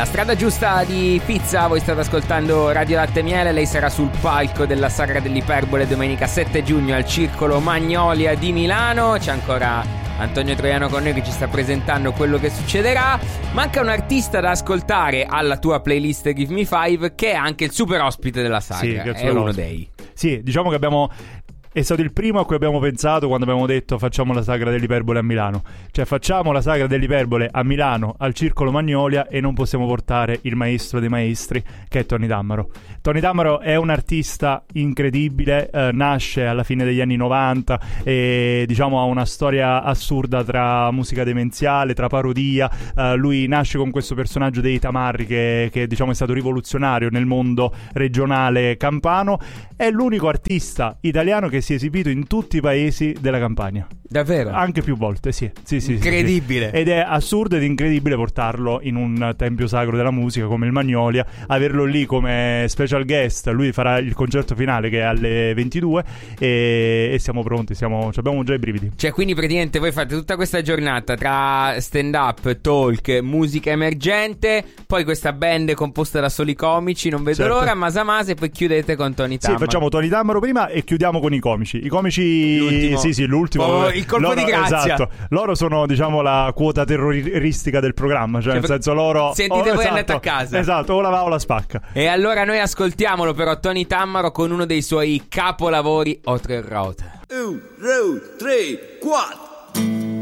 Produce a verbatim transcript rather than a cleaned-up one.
La strada giusta di Pizza, voi state ascoltando Radio Latte e Miele. Lei sarà sul palco della Sagra dell'Iperbole domenica sette giugno al Circolo Magnolia di Milano. C'è ancora Antonio Troiano con noi che ci sta presentando quello che succederà. Manca un artista da ascoltare alla tua playlist Give Me Five, che è anche il super ospite della Sagra. Sì, è uno ospite. dei Sì, diciamo che abbiamo... È stato il primo a cui abbiamo pensato quando abbiamo detto facciamo la Sagra dell'Iperbole a Milano. Cioè facciamo la Sagra dell'Iperbole a Milano al Circolo Magnolia e non possiamo portare il maestro dei maestri, che è Tony Tammaro. Tony Tammaro è un artista incredibile, eh, nasce alla fine degli anni novanta e diciamo ha una storia assurda tra musica demenziale, tra parodia. Eh, lui nasce con questo personaggio dei Tamarri che, che diciamo è stato rivoluzionario nel mondo regionale campano. È l'unico artista italiano che si è esibito in tutti i paesi della Campania. Davvero? Anche più volte, sì. sì, sì incredibile. Sì, sì. Ed è assurdo ed incredibile portarlo in un tempio sacro della musica come il Magnolia, averlo lì come special guest. Lui farà il concerto finale che è alle ventidue e, e siamo pronti, siamo, abbiamo già i brividi. Cioè, quindi praticamente voi fate tutta questa giornata tra stand up, talk, musica emergente, poi questa band composta da soli comici, non vedo certo. l'ora, Masamase, e poi chiudete con Tony Tammaro. Sì, facciamo Tony Tammaro prima e chiudiamo con i comici. I comici, l'ultimo. sì, sì, l'ultimo. Oh, il colpo loro, di grazia. Esatto. Loro sono, diciamo, la quota terroristica del programma. Cioè, cioè nel senso, loro. Sentite oh, voi esatto, andate a casa. Esatto, o la va o la spacca. E allora noi ascoltiamolo, però, Tony Tammaro con uno dei suoi capolavori, Otre Route. Un, due, tre, quattro.